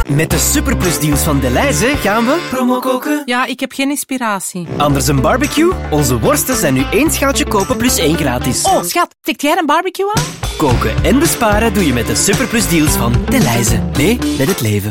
Met de superplusdeals van Delhaize gaan we promo koken. Ja, ik heb geen inspiratie. Anders een barbecue? Onze worsten zijn nu 1 schaaltje kopen plus 1 gratis. Oh, schat, tikt jij een barbecue aan? Koken en besparen doe je met de superplusdeals van Delhaize. Mee met het leven.